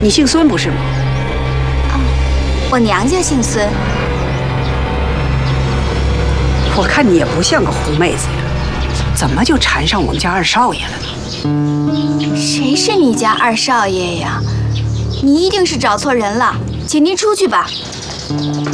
你姓孙不是吗？ 我娘家姓孙。 我看你也不像个狐妹子呀，怎么就缠上我们家二少爷了呢？ 谁是你家二少爷呀？你一定是找错人了，请您出去吧。